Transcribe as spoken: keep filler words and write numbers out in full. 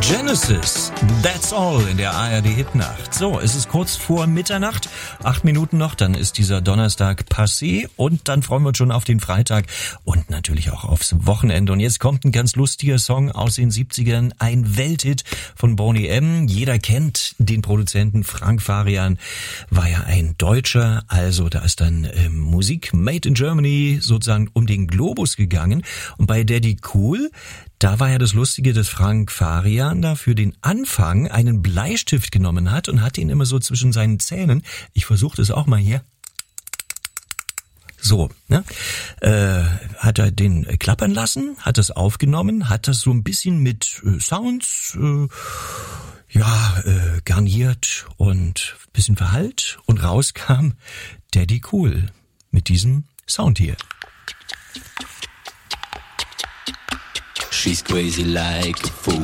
Genesis, That's All in der A R D-Hitnacht. So, es ist kurz vor Mitternacht, acht Minuten noch, dann ist dieser Donnerstag passé und dann freuen wir uns schon auf den Freitag und natürlich auch aufs Wochenende. Und jetzt kommt ein ganz lustiger Song aus den siebzigern, ein Welthit von Boney M. Jeder kennt den Produzenten Frank Farian, war ja ein Deutscher, also da ist dann äh, Musik made in Germany sozusagen um den Globus gegangen. Und bei Daddy Cool, da war ja das Lustige, dass Frank Farian da für den Anfang einen Bleistift genommen hat und hat ihn immer so zwischen seinen Zähnen, ich versuche das auch mal hier, so, ne, äh, hat er den klappern lassen, hat das aufgenommen, hat das so ein bisschen mit äh, Sounds, äh, ja, äh, garniert und ein bisschen verhallt und rauskam Daddy Cool mit diesem Sound hier. She's crazy like a fool.